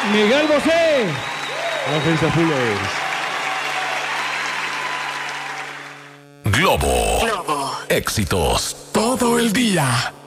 Miguel Bosé. La ofensa full es. Globo. Éxitos todo el día.